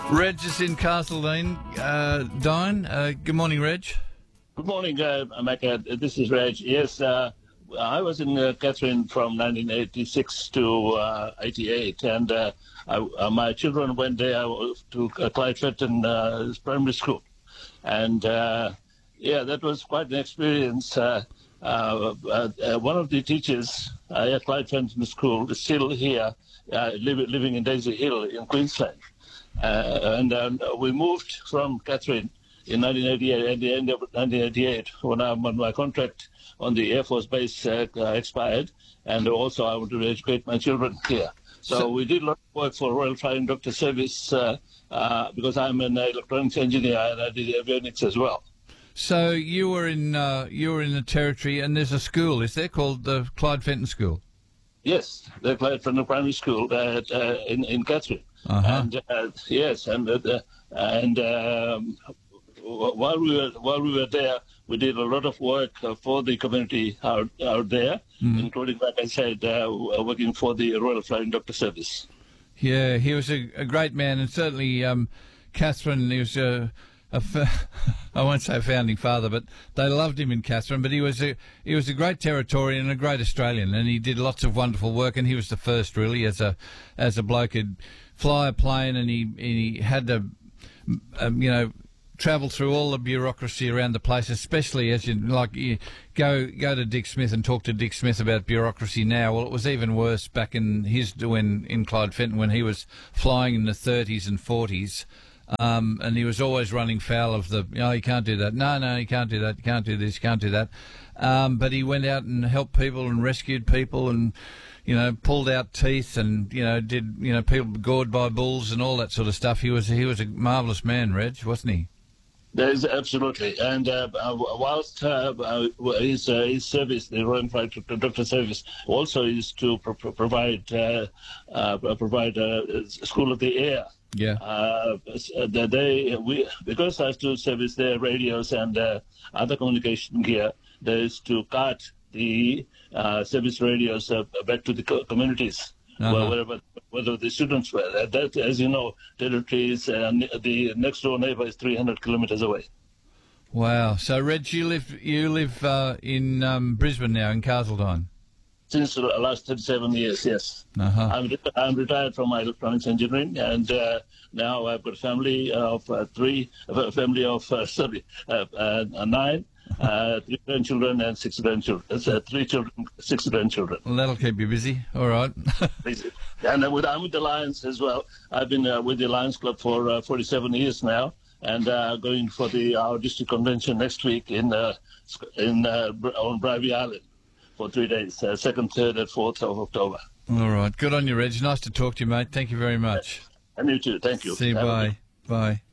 Reg is in Castledine. Good morning, Reg. Good morning, Mecca. This is Reg. Yes, I was in Katherine from 1986 to 88, and my children went there to Clyde Fenton Primary School. And, that was quite an experience. One of the teachers at Clyde Fenton School is still here, living in Daisy Hill in Queensland. And we moved from Katherine in 1988, at the end of 1988, when my contract on the Air Force Base expired, and also I wanted to educate my children here. So we did a lot of work for Royal Flying Doctor Service because I'm an electronics engineer, and I did avionics as well. So you were in the Territory, and there's a school, is there, called the Clyde Fenton School? Yes, the Clyde Fenton Primary School in Katherine. Uh-huh. And yes, and while we were there, we did a lot of work for the community out there, including, like I said, working for the Royal Flying Doctor Service. Yeah, he was a great man, and certainly Katherine, he was I won't say founding father, but they loved him in Katherine. But he was a great Territorian and a great Australian, and he did lots of wonderful work. And he was the first, really, as a bloke who'd fly a plane, and he had to travel through all the bureaucracy around the place, especially as you go to Dick Smith and talk to Dick Smith about bureaucracy now. Well, it was even worse back in in Clyde Fenton when he was flying in the 30s and 40s. And he was always running foul of you can't do that. No, you can't do that. You can't do this. You can't do that. But he went out and helped people and rescued people and, pulled out teeth and, did, people gored by bulls and all that sort of stuff. He was a marvellous man, Reg, wasn't he? There is absolutely. And whilst his service, the Royal Flying Doctor Service, also is to provide School of the Air. Yeah. Because I have to service their radios and other communication gear, there is to cut the service radios back to the communities, whether the students were. That, as you know, territories, the next door neighbour is 300 kilometres away. Wow. So, Reg, you live in Brisbane now, in Castledine? Since the last 37 years, yes. Uh-huh. I'm retired from my electronics engineering, and now I've got a family of 9, 3 grandchildren and 6 grandchildren. 3 children, 6 grandchildren. Well, that'll keep you busy. All right. And I'm with the Lions as well. I've been with the Lions Club for 47 years now, and going for our district convention next week on Bribie Island for 3 days, 2nd, 3rd, and 4th of October. All right. Good on you, Reg. Nice to talk to you, mate. Thank you very much. And you too. Thank you. See you. Bye. Bye.